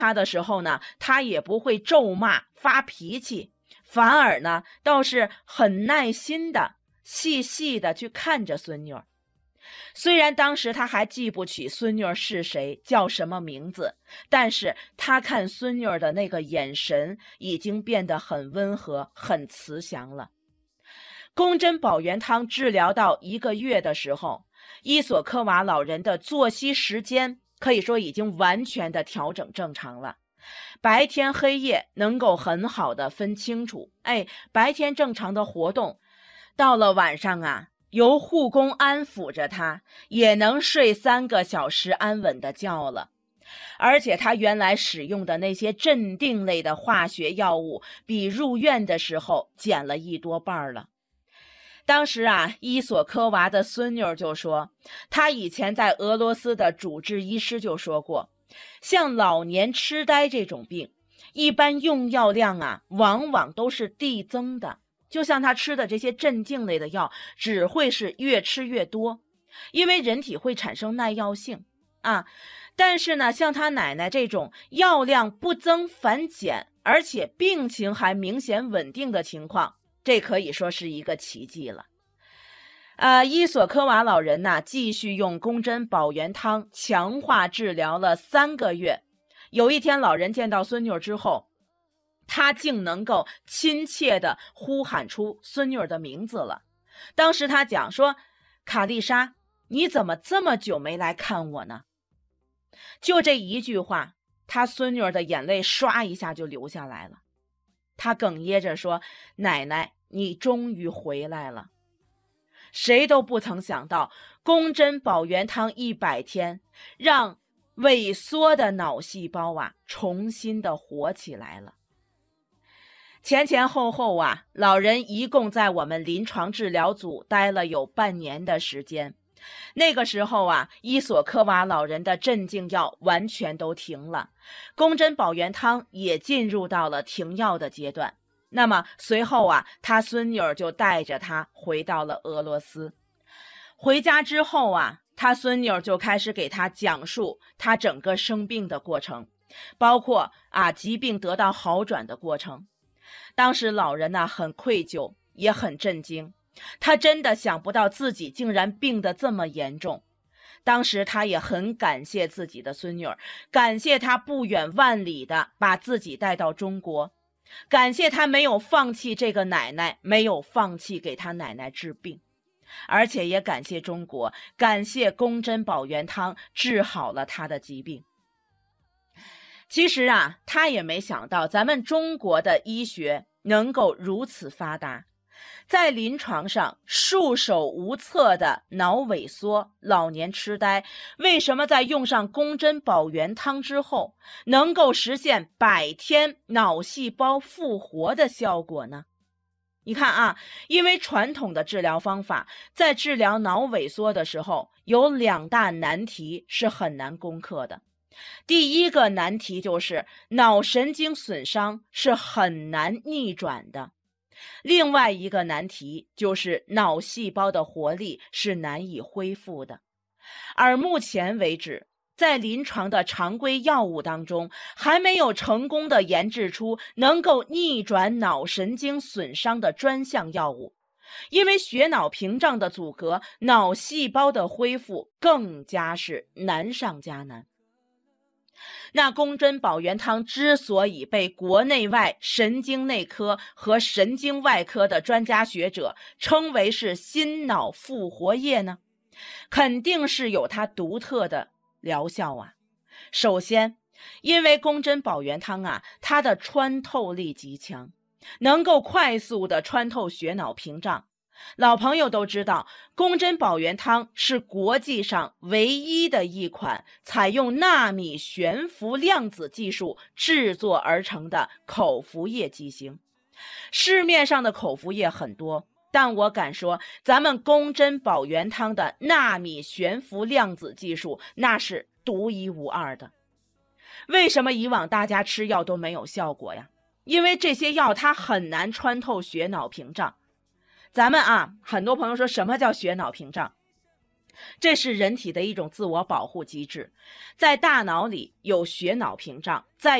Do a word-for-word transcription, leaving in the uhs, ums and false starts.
他的时候呢，他也不会咒骂发脾气，反而呢倒是很耐心的细细的去看着孙女儿。虽然当时他还记不起孙女儿是谁，叫什么名字，但是他看孙女儿的那个眼神已经变得很温和，很慈祥了。宫贞保元汤治疗到一个月的时候，伊索科瓦老人的作息时间可以说已经完全的调整正常了，白天黑夜能够很好的分清楚。哎，白天正常的活动，到了晚上啊，由护工安抚着他，也能睡三个小时安稳的觉了。而且他原来使用的那些镇定类的化学药物，比入院的时候减了一多半了。当时啊，伊索科娃的孙女就说，他以前在俄罗斯的主治医师就说过，像老年痴呆这种病，一般用药量啊，往往都是递增的。就像他吃的这些镇静类的药，只会是越吃越多，因为人体会产生耐药性啊。但是呢，像他奶奶这种药量不增反减，而且病情还明显稳定的情况，这可以说是一个奇迹了。呃，伊索科娃老人呢，继续用宫贞保元汤强化治疗了三个月。有一天，老人见到孙女之后，他竟能够亲切地呼喊出孙女的名字了。当时他讲说：“卡丽莎，你怎么这么久没来看我呢？”就这一句话，他孙女的眼泪唰一下就流下来了。他哽咽着说：“奶奶，你终于回来了。”谁都不曾想到，宫贞保元汤一百天，让萎缩的脑细胞啊，重新的活起来了。前前后后啊，老人一共在我们临床治疗组待了有半年的时间。那个时候啊，伊索科娃老人的镇静药完全都停了，宫贞保元汤也进入到了停药的阶段。那么随后啊，他孙女儿就带着他回到了俄罗斯。回家之后啊，他孙女儿就开始给他讲述他整个生病的过程，包括啊疾病得到好转的过程。当时老人呢很愧疚，也很震惊，他真的想不到自己竟然病得这么严重。当时他也很感谢自己的孙女儿，感谢他不远万里的把自己带到中国，感谢他没有放弃这个奶奶，没有放弃给他奶奶治病，而且也感谢中国，感谢宫贞保元汤治好了他的疾病。其实啊，他也没想到咱们中国的医学能够如此发达，在临床上束手无策的脑萎缩、老年痴呆，为什么在用上宫贞保元汤之后，能够实现百天脑细胞复活的效果呢？你看啊，因为传统的治疗方法在治疗脑萎缩的时候，有两大难题是很难攻克的。第一个难题就是脑神经损伤是很难逆转的，另外一个难题就是脑细胞的活力是难以恢复的。而目前为止，在临床的常规药物当中，还没有成功的研制出能够逆转脑神经损伤的专项药物，因为血脑屏障的阻隔，脑细胞的恢复更加是难上加难。那宫贞保元汤之所以被国内外神经内科和神经外科的专家学者称为是心脑复活液呢，肯定是有它独特的疗效啊。首先，因为宫贞保元汤啊，它的穿透力极强，能够快速的穿透血脑屏障。老朋友都知道，宫贞保元汤是国际上唯一的一款采用纳米悬浮量子技术制作而成的口服液剂型。市面上的口服液很多，但我敢说，咱们宫贞保元汤的纳米悬浮量子技术那是独一无二的。为什么以往大家吃药都没有效果呀？因为这些药它很难穿透血脑屏障。咱们啊，很多朋友说什么叫血脑屏障？ 这是人体的一种自我保护机制，在大脑里有血脑屏障，在